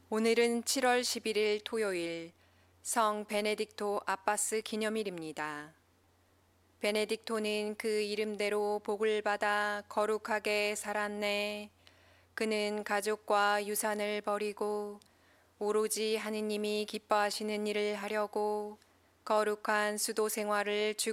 오늘은 7월 11일 토요일 성 베네딕토 아바스 기념일입니다. 베네딕토는 그 이름대로 복을 받아 거룩하게 살았네. 그는 가족과 유산을 버리고 오로지 하느님이 기뻐하시는 일을 하려고 거룩한 수도 생활을